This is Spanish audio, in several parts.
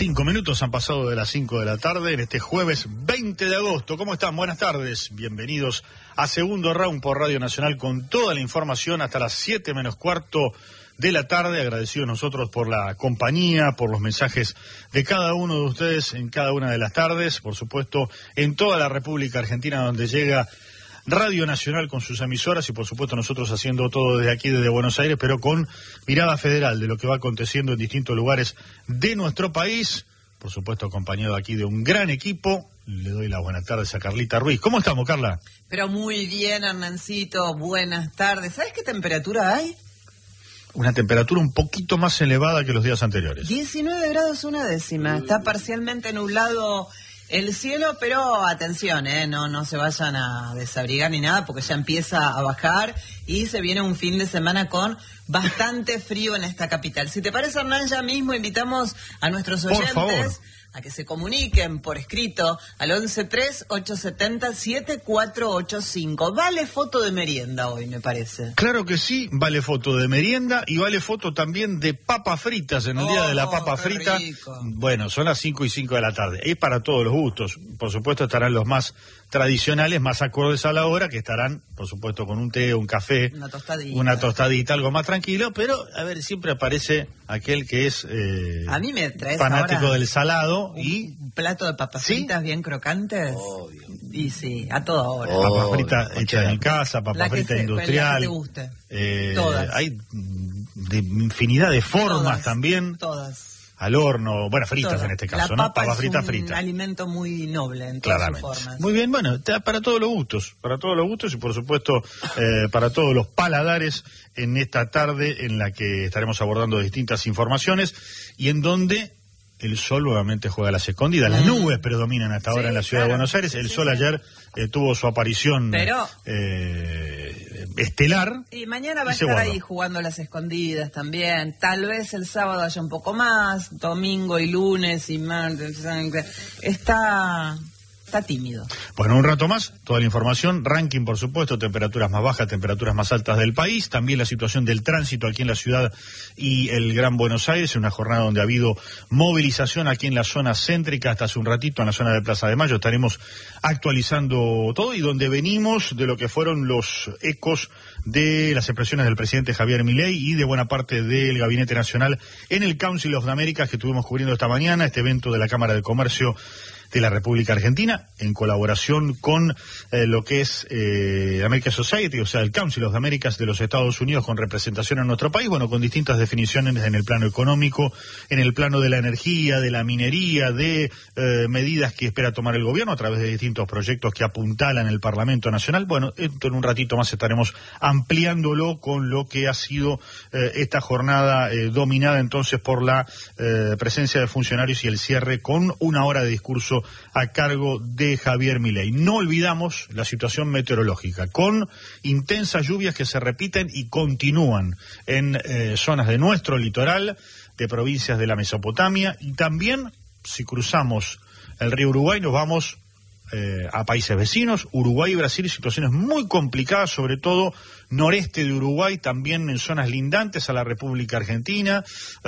5 minutos han pasado de las 5 de la tarde en este jueves 20 de agosto. ¿Cómo están? Buenas tardes. Bienvenidos a Segundo Round por Radio Nacional con toda la información hasta las 7 menos cuarto de la tarde. Agradecidos nosotros por la compañía, por los mensajes de cada uno de ustedes en cada una de las tardes. Por supuesto, en toda la República Argentina donde llega Radio Nacional con sus emisoras y por supuesto nosotros haciendo todo desde aquí, desde Buenos Aires, pero con mirada federal de lo que va aconteciendo en distintos lugares de nuestro país. Por supuesto acompañado aquí de un gran equipo. Le doy las buenas tardes a Carlita Ruiz. ¿Cómo estamos, Carla? Pero muy bien, Hernancito. Buenas tardes. ¿Sabes qué temperatura hay? Una temperatura un poquito más elevada que los días anteriores. 19 grados 1/10. Está parcialmente nublado el cielo, pero atención, no se vayan a desabrigar ni nada, porque ya empieza a bajar y se viene un fin de semana con bastante frío en esta capital. Si te parece, Hernán, ya mismo invitamos a nuestros oyentes a que se comuniquen por escrito al 1138707485. Vale foto de merienda hoy, me parece. Claro que sí, vale foto de merienda y vale foto también de papas fritas en el día de la papa frita. Rico. Bueno, son las 5:05 de la tarde. Es para todos los gustos. Por supuesto estarán los más tradicionales, más acordes a la hora, que estarán, por supuesto, con un té, un café, una tostadita, algo más tranquilo, pero, a ver, siempre aparece aquel que es a mí me traes fanático ahora del salado y un plato de papas fritas bien crocantes. Obvio. Y sí, a toda hora. Papas fritas hechas en casa, papas fritas industrial. La que te guste. Todas. Hay de infinidad de formas también. Todas. Al horno, bueno, fritas todas. En este caso, la ¿no? Papas fritas fritas. Un alimento muy noble en todas sus formas. Muy bien, bueno, para todos los gustos y por supuesto para todos los paladares en esta tarde en la que estaremos abordando distintas informaciones y en donde el sol nuevamente juega a las escondidas. Las nubes predominan hasta ahora en la ciudad de Buenos Aires. El sol ayer tuvo su aparición estelar. Y mañana va a estar ahí jugando las escondidas también. Tal vez el sábado haya un poco más. Domingo y lunes y martes. Está tímido. Bueno, un rato más, toda la información, ranking por supuesto, temperaturas más bajas, temperaturas más altas del país, también la situación del tránsito aquí en la ciudad y el Gran Buenos Aires, una jornada donde ha habido movilización aquí en la zona céntrica, hasta hace un ratito en la zona de Plaza de Mayo, estaremos actualizando todo y donde venimos de lo que fueron los ecos de las expresiones del presidente Javier Milei y de buena parte del Gabinete Nacional en el Council of the Americas que estuvimos cubriendo esta mañana, este evento de la Cámara de Comercio de la República Argentina, en colaboración con lo que es American Society, o sea, el Council of the Americas de los Estados Unidos, con representación en nuestro país, bueno, con distintas definiciones en el plano económico, en el plano de la energía, de la minería, de medidas que espera tomar el gobierno a través de distintos proyectos que apuntalan el Parlamento Nacional. Bueno, esto en un ratito más estaremos ampliándolo con lo que ha sido esta jornada dominada entonces por la presencia de funcionarios y el cierre con una hora de discurso a cargo de Javier Milei. No olvidamos la situación meteorológica, con intensas lluvias que se repiten y continúan en zonas de nuestro litoral, de provincias de la Mesopotamia, y también, si cruzamos el río Uruguay, nos vamos a países vecinos, Uruguay y Brasil, situaciones muy complicadas, sobre todo noreste de Uruguay, también en zonas lindantes a la República Argentina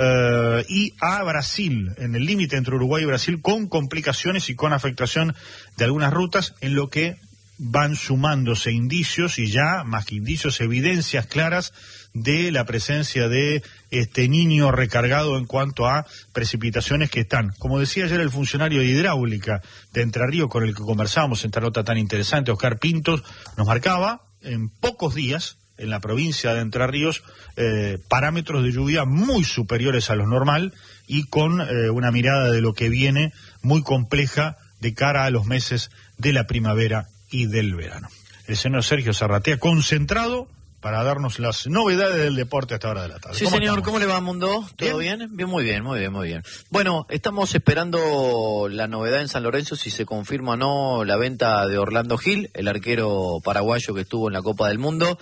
y a Brasil, en el límite entre Uruguay y Brasil, con complicaciones y con afectación de algunas rutas, en lo que van sumándose indicios y ya, más que indicios, evidencias claras de la presencia de este niño recargado en cuanto a precipitaciones que están. Como decía ayer el funcionario de hidráulica de Entre Ríos con el que conversábamos en esta nota tan interesante, Oscar Pintos, nos marcaba en pocos días en la provincia de Entre Ríos parámetros de lluvia muy superiores a lo normal y con una mirada de lo que viene muy compleja de cara a los meses de la primavera y del verano. El señor Sergio Zarratea concentrado para darnos las novedades del deporte a esta hora de la tarde. Sí, señor, ¿cómo le va, Mundo? ¿Todo bien? Bien, muy bien, muy bien, muy bien. Bueno, estamos esperando la novedad en San Lorenzo, si se confirma o no la venta de Orlando Gil, el arquero paraguayo que estuvo en la Copa del Mundo.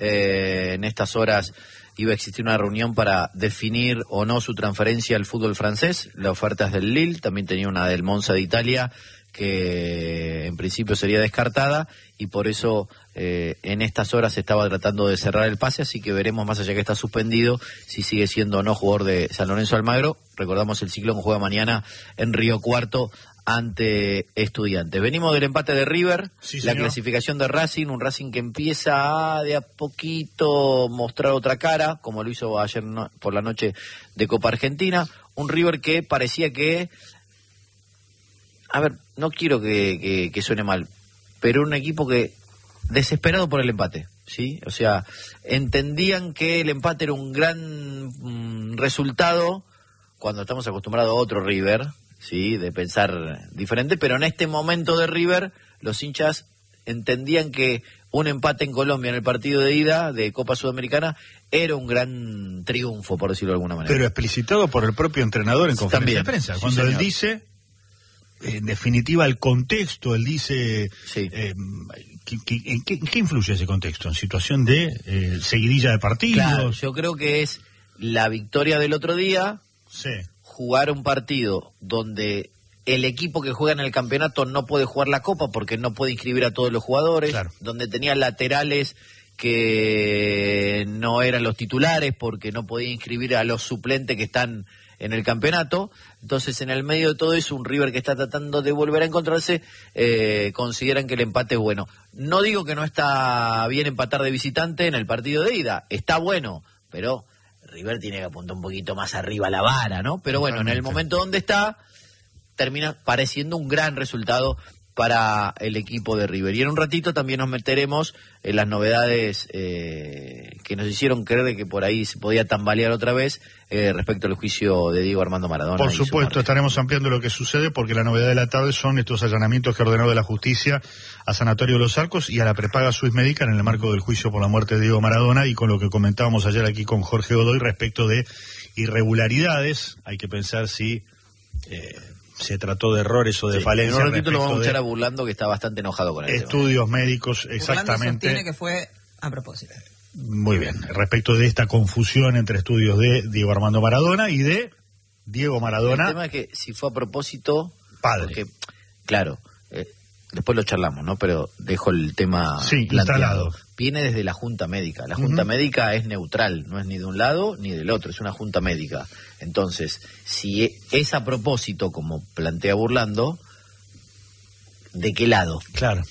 En estas horas iba a existir una reunión para definir o no su transferencia al fútbol francés. La oferta es del Lille, también tenía una del Monza de Italia, que en principio sería descartada, y por eso en estas horas se estaba tratando de cerrar el pase, así que veremos, más allá que está suspendido, si sigue siendo o no jugador de San Lorenzo Almagro. Recordamos, el Ciclón juega mañana en Río Cuarto ante Estudiantes. Venimos del empate de River, sí, la clasificación de Racing, un Racing que empieza a de a poquito mostrar otra cara, como lo hizo ayer por la noche de Copa Argentina. Un River que parecía que, a ver, no quiero que suene mal, pero un equipo que desesperado por el empate, ¿sí? O sea, entendían que el empate era un gran resultado cuando estamos acostumbrados a otro River, sí, de pensar diferente, pero en este momento de River, los hinchas entendían que un empate en Colombia en el partido de ida de Copa Sudamericana era un gran triunfo, por decirlo de alguna manera. Pero explicitado por el propio entrenador en conferencia de prensa, cuando él dice, en definitiva, el contexto, él dice, sí. ¿En qué influye ese contexto? ¿En situación de seguidilla de partidos? Claro, yo creo que es la victoria del otro día, sí. Jugar un partido donde el equipo que juega en el campeonato no puede jugar la Copa porque no puede inscribir a todos los jugadores, claro. Donde tenía laterales que no eran los titulares porque no podía inscribir a los suplentes que están en el campeonato. Entonces, en el medio de todo eso, un River que está tratando de volver a encontrarse, consideran que el empate es bueno. No digo que no está bien empatar de visitante en el partido de ida, está bueno, pero River tiene que apuntar un poquito más arriba la vara, ¿no? Pero bueno, en el momento donde está, termina pareciendo un gran resultado para el equipo de River. Y en un ratito también nos meteremos en las novedades que nos hicieron creer que por ahí se podía tambalear otra vez respecto al juicio de Diego Armando Maradona. Por supuesto, estaremos ampliando lo que sucede, porque la novedad de la tarde son estos allanamientos que ordenó de la justicia a Sanatorio Los Arcos y a la prepaga Swiss Medical en el marco del juicio por la muerte de Diego Maradona, y con lo que comentábamos ayer aquí con Jorge Godoy respecto de irregularidades. Hay que pensar si se trató de errores o de falencias. En un ratito lo vamos a escuchar a Burlando, que está bastante enojado con el estudios tema médicos, exactamente. Burlando sostiene que fue a propósito. Muy bien, respecto de esta confusión entre estudios de Diego Armando Maradona y de Diego Maradona. El tema es que si fue a propósito, padre. Porque, claro, después lo charlamos, ¿no? Pero dejo el tema instalado. Viene desde la Junta Médica. La Junta Médica es neutral, no es ni de un lado ni del otro, es una Junta Médica. Entonces, si es a propósito, como plantea Burlando, ¿de qué lado? Claro.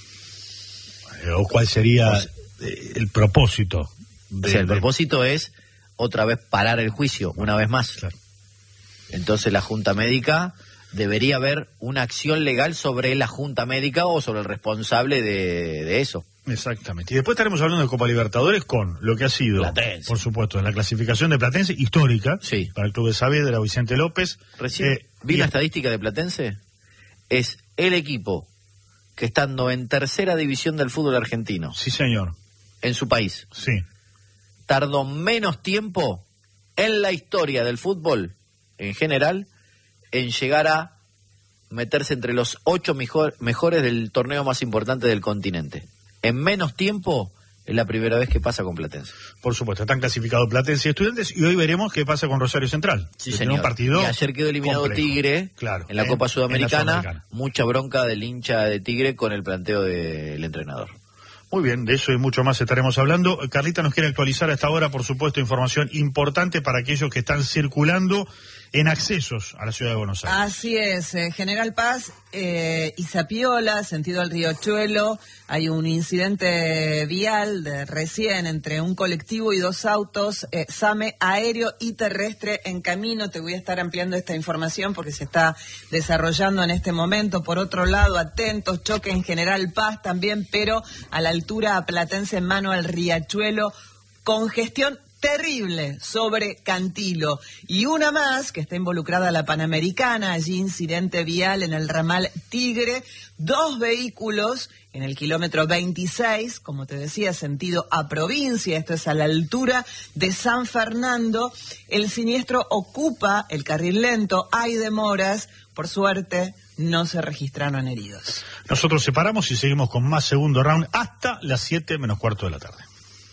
¿O cuál sería el propósito? O sea, el propósito es otra vez parar el juicio, una vez más. Claro. Entonces la Junta Médica, debería haber una acción legal sobre la Junta Médica o sobre el responsable de eso. Exactamente. Y después estaremos hablando de Copa Libertadores con lo que ha sido, Platense, por supuesto, en la clasificación de Platense, histórica, para el club de Saavedra, Vicente López. Recién vi la estadística de Platense, es el equipo que, estando en tercera división del fútbol argentino, sí señor, en su país, tardó menos tiempo en la historia del fútbol en general en llegar a meterse entre los 8 mejores del torneo más importante del continente. En menos tiempo es la primera vez que pasa con Platense. Por supuesto, están clasificados Platense y Estudiantes, y hoy veremos qué pasa con Rosario Central. Sí, señor. Un partido y ayer quedó eliminado complejo. Tigre, claro, en la Copa Sudamericana. Mucha bronca del hincha de Tigre con el planteo del entrenador. Muy bien, de eso y mucho más estaremos hablando. Carlita nos quiere actualizar a esta hora, por supuesto, información importante para aquellos que están circulando en accesos a la ciudad de Buenos Aires. Así es, General Paz y Zapiola, sentido al Riachuelo, hay un incidente vial de recién entre un colectivo y 2 autos, SAME aéreo y terrestre en camino. Te voy a estar ampliando esta información porque se está desarrollando en este momento. Por otro lado, atentos, choque en General Paz también, pero a la altura platense en mano al Riachuelo, congestión terrible sobre Cantilo. Y una más, que está involucrada la Panamericana, allí incidente vial en el ramal Tigre, 2 vehículos en el kilómetro 26, como te decía, sentido a provincia, esto es a la altura de San Fernando. El siniestro ocupa el carril lento, hay demoras, por suerte no se registraron heridos. Nosotros separamos y seguimos con más segundo round hasta las 7 menos cuarto de la tarde.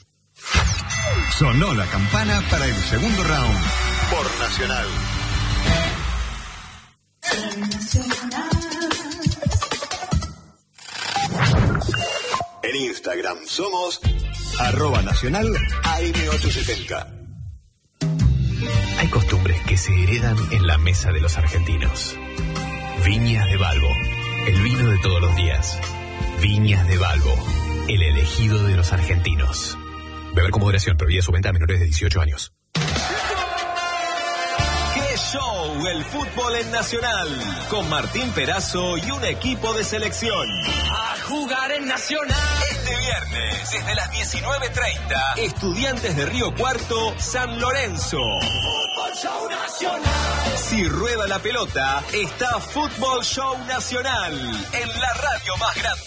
Sonó la campana para el segundo round por Nacional. En Instagram somos @Nacional AM870. Hay costos costumbres que se heredan en la mesa de los argentinos. Viñas de Balbo, el vino de todos los días. Viñas de Balbo, el elegido de los argentinos. Beber con moderación, prohibida su venta a menores de 18 años. ¡Qué show! El fútbol en Nacional. Con Martín Perazo y un equipo de selección. A jugar en Nacional. Este viernes, desde las 19:30, Estudiantes de Río Cuarto, San Lorenzo. Fútbol Show Nacional. Si rueda la pelota, está Fútbol Show Nacional. En la radio más grande.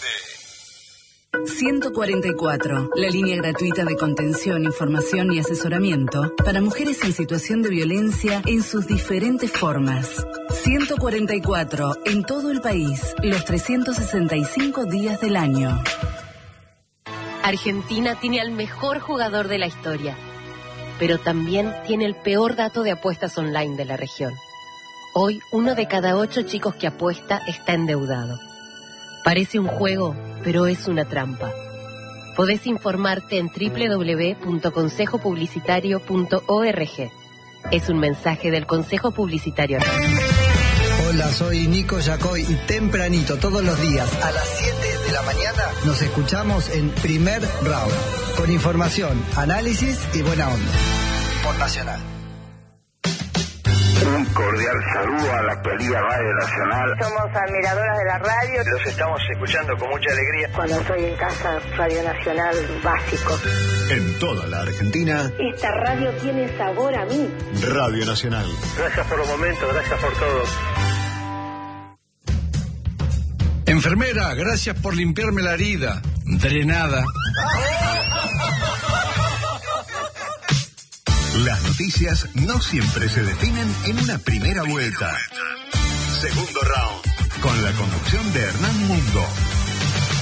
144, la línea gratuita de contención, información y asesoramiento para mujeres en situación de violencia en sus diferentes formas. 144, en todo el país, los 365 días del año. Argentina tiene al mejor jugador de la historia, pero también tiene el peor dato de apuestas online de la región. Hoy, 1 de cada 8 chicos que apuesta está endeudado. Parece un juego, pero es una trampa. Podés informarte en www.consejopublicitario.org. Es un mensaje del Consejo Publicitario. Hola, soy Nico Yacoy y tempranito todos los días a las 7 de la mañana nos escuchamos en Primer Round. Con información, análisis y buena onda. Por Nacional. Un cordial saludo a la querida Radio Nacional. Somos admiradoras de la radio. Los estamos escuchando con mucha alegría. Cuando estoy en casa, Radio Nacional básico. En toda la Argentina, esta radio tiene sabor a mí. Radio Nacional. Gracias por los momentos, gracias por todo. Enfermera, gracias por limpiarme la herida. Drenada. Las noticias no siempre se definen en una primera vuelta. Segundo round, con la conducción de Hernán Mundo.